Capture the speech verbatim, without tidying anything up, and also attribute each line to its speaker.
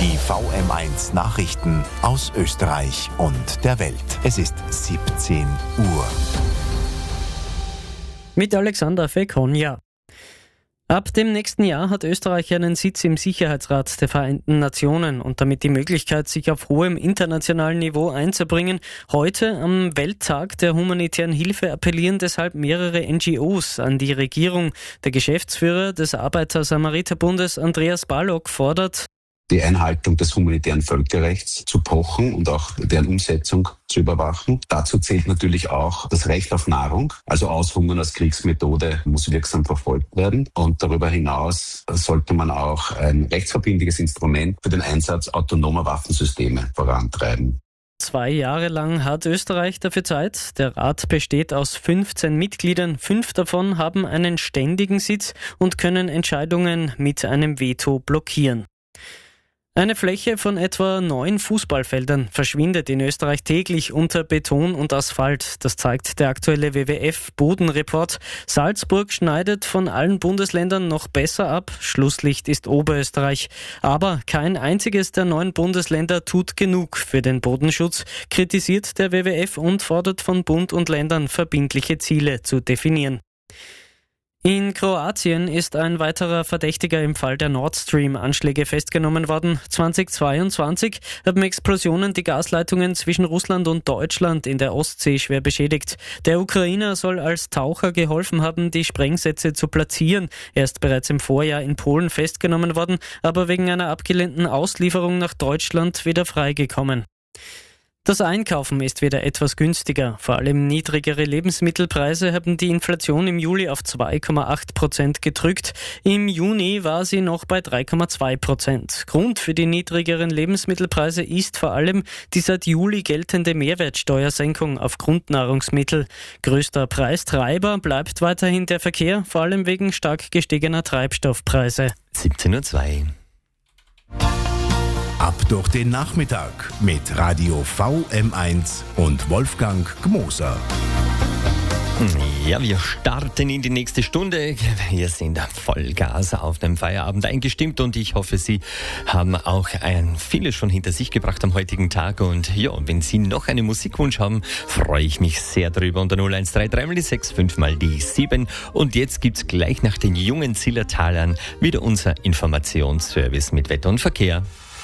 Speaker 1: Die V M eins Nachrichten aus Österreich und der Welt. Es ist siebzehn Uhr.
Speaker 2: Mit Alexander Fekonja. Ab dem nächsten Jahr hat Österreich einen Sitz im Sicherheitsrat der Vereinten Nationen und damit die Möglichkeit, sich auf hohem internationalen Niveau einzubringen. Heute, am Welttag der humanitären Hilfe, appellieren deshalb mehrere N G Os an die Regierung. Der Geschäftsführer des Arbeiter-Samariter-Bundes, Andreas Balog, fordert,
Speaker 3: die Einhaltung des humanitären Völkerrechts zu pochen und auch deren Umsetzung zu überwachen. Dazu zählt natürlich auch das Recht auf Nahrung, also Aushungern als Kriegsmethode muss wirksam verfolgt werden. Und darüber hinaus sollte man auch ein rechtsverbindliches Instrument für den Einsatz autonomer Waffensysteme vorantreiben.
Speaker 2: Zwei Jahre lang hat Österreich dafür Zeit. Der Rat besteht aus fünfzehn Mitgliedern. Fünf davon haben einen ständigen Sitz und können Entscheidungen mit einem Veto blockieren. Eine Fläche von etwa neun Fußballfeldern verschwindet in Österreich täglich unter Beton und Asphalt. Das zeigt der aktuelle W W F-Bodenreport. Salzburg schneidet von allen Bundesländern noch besser ab. Schlusslicht ist Oberösterreich. Aber kein einziges der neun Bundesländer tut genug für den Bodenschutz, kritisiert der W W F und fordert von Bund und Ländern, verbindliche Ziele zu definieren. In Kroatien ist ein weiterer Verdächtiger im Fall der Nord Stream-Anschläge festgenommen worden. zweitausendzweiundzwanzig haben Explosionen die Gasleitungen zwischen Russland und Deutschland in der Ostsee schwer beschädigt. Der Ukrainer soll als Taucher geholfen haben, die Sprengsätze zu platzieren. Er ist bereits im Vorjahr in Polen festgenommen worden, aber wegen einer abgelehnten Auslieferung nach Deutschland wieder freigekommen. Das Einkaufen ist wieder etwas günstiger. Vor allem niedrigere Lebensmittelpreise haben die Inflation im Juli auf zwei Komma acht Prozent gedrückt. Im Juni war sie noch bei drei Komma zwei Prozent. Grund für die niedrigeren Lebensmittelpreise ist vor allem die seit Juli geltende Mehrwertsteuersenkung auf Grundnahrungsmittel. Größter Preistreiber bleibt weiterhin der Verkehr, vor allem wegen stark gestiegener Treibstoffpreise.
Speaker 4: siebzehn Uhr zwei.
Speaker 1: Ab durch den Nachmittag mit Radio V M eins und Wolfgang Gmoser.
Speaker 4: Ja, wir starten in die nächste Stunde. Wir sind Vollgas auf dem Feierabend eingestimmt und ich hoffe, Sie haben auch ein vieles schon hinter sich gebracht am heutigen Tag. Und ja, wenn Sie noch einen Musikwunsch haben, freue ich mich sehr drüber. Unter null eins drei drei mal die sechs, fünf mal die sieben. Und jetzt gibt's gleich nach den jungen Zillertalern wieder unser Informationsservice mit Wetter und Verkehr.